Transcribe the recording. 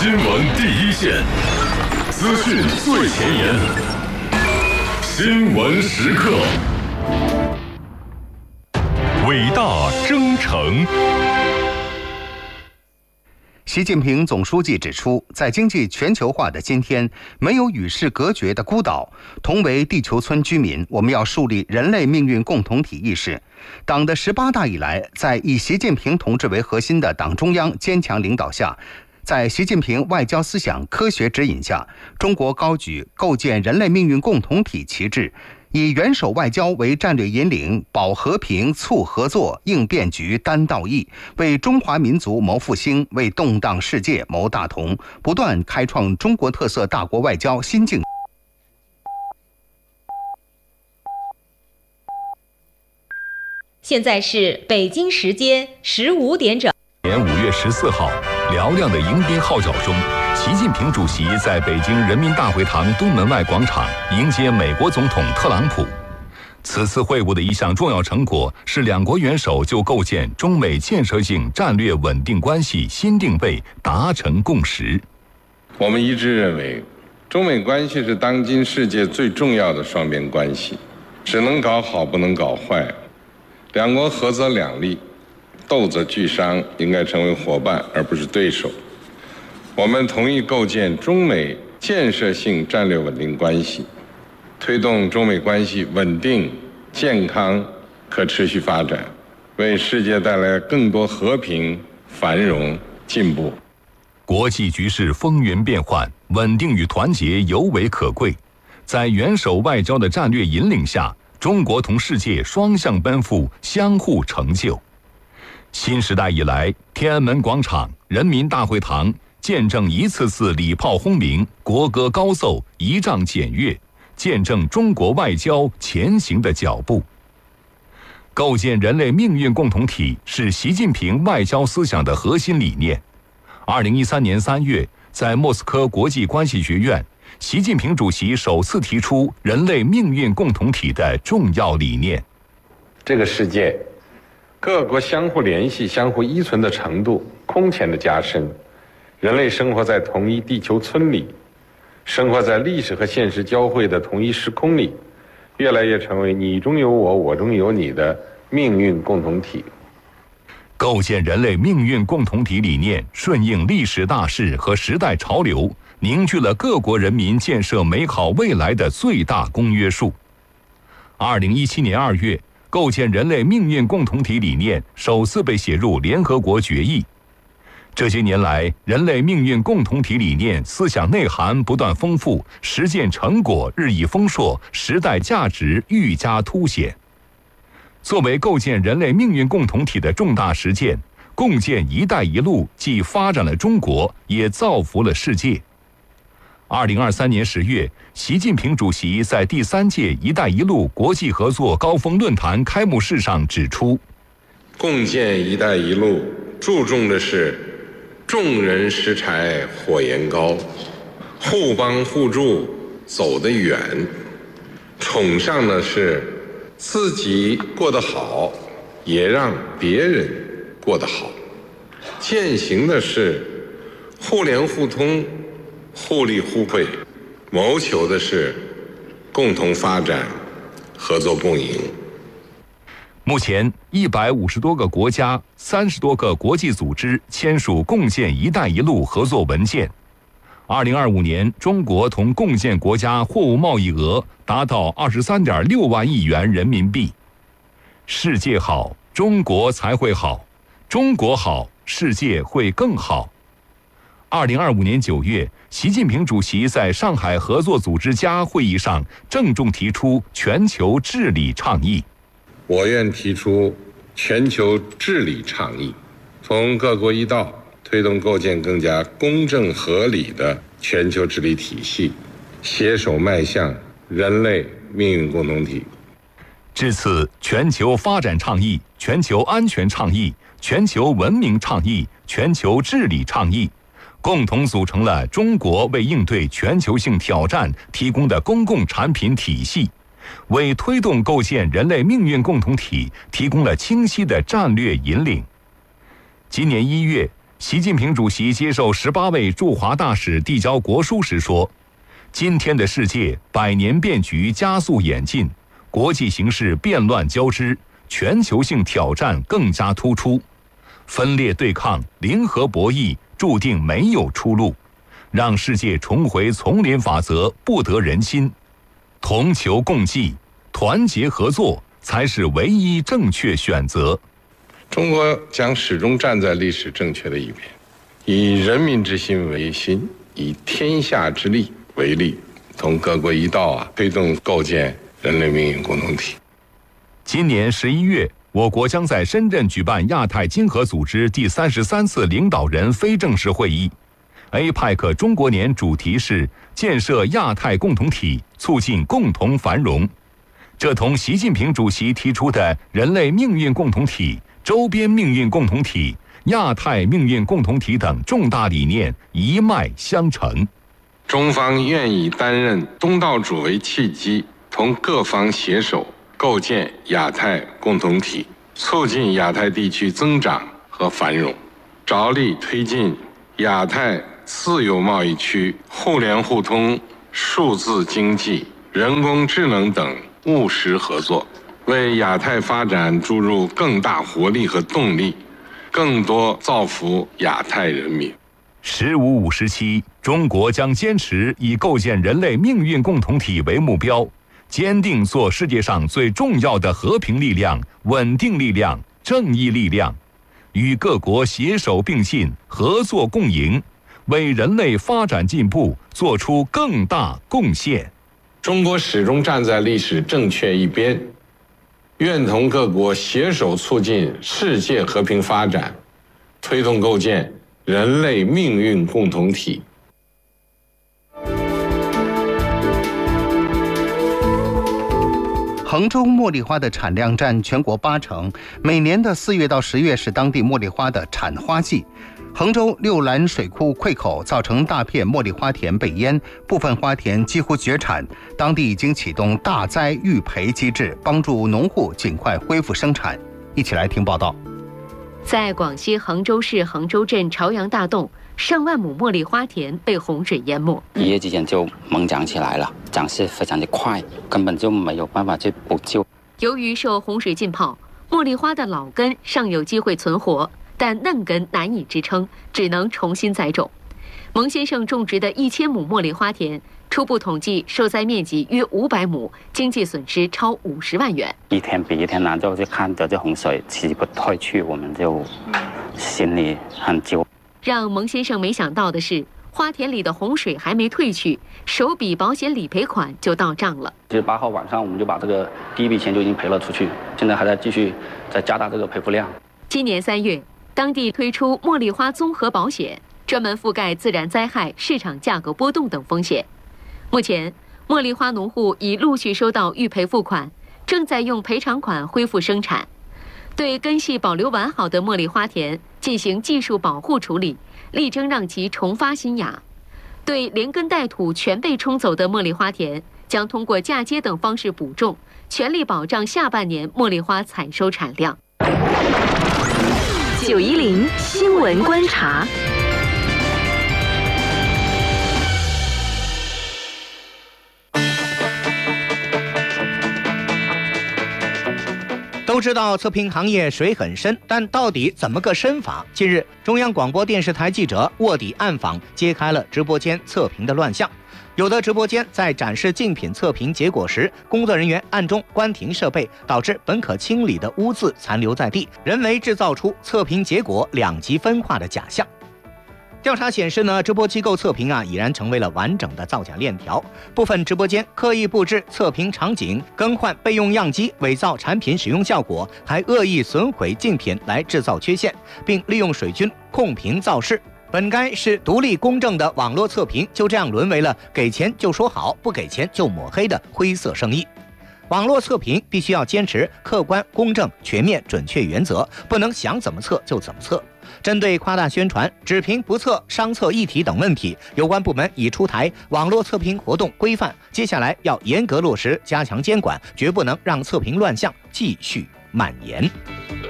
新闻第一线，资讯最前沿，新闻时刻。伟大征程。 习近平总书记指出，在经济全球化的今天，没有与世隔绝的孤岛，同为地球村居民，我们要树立人类命运共同体意识。党的18大以来，在以习近平同志为核心的党中央坚强领导下，在习近平外交思想科学指引下，中国高举构建人类命运共同体旗帜，以元首外交为战略引领，保和平、促合作、应变局、担道义，为中华民族谋复兴，为动荡世界谋大同，不断开创中国特色大国外交新境。 现在是北京时间15点整。 年5月14号，嘹亮的迎宾号角中，习近平主席在北京人民大会堂东门外广场迎接美国总统特朗普。此次会晤的一项重要成果是两国元首就构建中美建设性战略稳定关系新定位达成共识。 我们一致认为，中美关系是当今世界最重要的双边关系，只能搞好，不能搞坏。两国合则两利，斗则俱伤，应该成为伙伴而不是对手。我们同意构建中美建设性战略稳定关系，推动中美关系稳定、健康、可持续发展，为世界带来更多和平、繁荣、进步。 国际局势风云变幻，稳定与团结尤为可贵。在元首外交的战略引领下，中国同世界双向奔赴，相互成就。新时代以来，天安门广场、人民大会堂见证一次次礼炮轰鸣，国歌高奏，仪仗检阅，见证中国外交前行的脚步。构建人类命运共同体是习近平外交思想的核心理念。2013年3月，在莫斯科国际关系学院，习近平主席首次提出人类命运共同体的重要理念。 这个世界，各国相互联系、相互依存的程度空前的加深，人类生活在同一地球村里，生活在历史和现实交汇的同一时空里，越来越成为你中有我，我中有你的命运共同体。 构建人类命运共同体理念，顺应历史大势和时代潮流，凝聚了各国人民建设美好未来的最大公约数。2017年2月，构建人类命运共同体理念首次被写入联合国决议。这些年来，人类命运共同体理念思想内涵不断丰富，实践成果日益丰硕，时代价值愈加凸显。作为构建人类命运共同体的重大实践，共建“一带一路”既发展了中国，也造福了世界。2023年10月，习近平主席在第3届“一带一路”国际合作高峰论坛开幕式上指出， 共建“一带一路”注重的是众人拾柴火焰高，互帮互助走得远，崇尚的是自己过得好，也让别人过得好，践行的是互联互通、互利互惠，谋求的是共同发展、合作共赢。 目前150多个国家、30多个国际组织签署共建“一带一路”合作文件。2025年，中国同共建国家货物贸易额达到23.6万亿元人民币。世界好，中国才会好；中国好，世界会更好。2025年9月，习近平主席在上海合作组织家会议上郑重提出全球治理倡议。 我愿提出全球治理倡议，从各国一道推动构建更加公正合理的全球治理体系，携手迈向人类命运共同体。 至此，全球发展倡议、全球安全倡议、全球文明倡议、全球治理倡议，共同组成了中国为应对全球性挑战提供的公共产品体系，为推动构建人类命运共同体提供了清晰的战略引领。今年1月， 习近平主席接受18位驻华大使递交国书时说，今天的世界百年变局加速演进，国际形势变乱交织，全球性挑战更加突出，分裂对抗、零和博弈注定没有出路，让世界重回丛林法则不得人心，同求共济，团结合作才是唯一正确选择。 中国将始终站在历史正确的一边，以人民之心为心，以天下之力为力，同各国一道推动构建人类命运共同体。 今年11月，我国将在深圳举办亚太经合组织第33次领导人非正式会议。APEC 中国年主题是建设亚太共同体，促进共同繁荣。这同习近平主席提出的人类命运共同体、周边命运共同体、亚太命运共同体等重大理念一脉相承。 中方愿以担任东道主为契机，同各方携手构建亚太共同体，促进亚太地区增长和繁荣，着力推进亚太自由贸易区互联互通、数字经济、人工智能等务实合作，为亚太发展注入更大活力和动力，更多造福亚太人民。 15、57，中国将坚持以构建人类命运共同体为目标，坚定做世界上最重要的和平力量、稳定力量、正义力量，与各国携手并进、合作共赢，为人类发展进步做出更大贡献。 中国始终站在历史正确一边，愿同各国携手促进世界和平发展，推动构建人类命运共同体。 杭州茉莉花的产量占全国80%，每年的4月到10月是当地茉莉花的产花季。杭州六兰水库溃口造成大片茉莉花田被淹，部分花田几乎绝产，当地已经启动大灾预赔机制，帮助农户尽快恢复生产。一起来听报道。 在广西杭州市杭州镇朝阳大洞，上万亩茉莉花田被洪水淹没， 一夜之间就猛长起来了，长势非常的快，根本就没有办法去补救。 由于受洪水浸泡，茉莉花的老根尚有机会存活，但嫩根难以支撑，只能重新栽种。蒙先生种植的1000亩茉莉花田，初步统计受灾面积约500亩，经济损失超50万元。 一天比一天难，就看着这洪水起不退去，我们就心里很揪。 让蒙先生没想到的是，花田里的洪水还没退去，首笔保险理赔款就到账了。 18号晚上我们就把这个第一笔钱就已经赔了出去，现在还在继续再加大这个赔付量。 今年3月，当地推出茉莉花综合保险，专门覆盖自然灾害、市场价格波动等风险。目前，茉莉花农户已陆续收到预赔付款，正在用赔偿款恢复生产。对根系保留完好的茉莉花田进行技术保护处理，力争让其重发新芽。对连根带土全被冲走的茉莉花田，将通过嫁接等方式补种，全力保障下半年茉莉花采收产量。 910新闻观察。 都知道测评行业水很深，但到底怎么个深法？近日，中央广播电视台记者卧底暗访，揭开了直播间测评的乱象。有的直播间在展示竞品测评结果时，工作人员暗中关停设备，导致本可清理的污渍残留在地，人为制造出测评结果2级分化的假象。调查显示呢，直播机构测评已然成为了完整的造假链条。部分直播间刻意布置测评场景，更换备用样机，伪造产品使用效果，还恶意损毁竞品来制造缺陷，并利用水军控评造势。本该是独立公正的网络测评，就这样沦为了给钱就说好，不给钱就抹黑的灰色生意。网络测评必须要坚持客观、公正、全面、准确原则，不能想怎么测就怎么测。针对夸大宣传、只评不测、商测议题等问题，有关部门已出台网络测评活动规范，接下来要严格落实，加强监管，绝不能让测评乱象继续蔓延。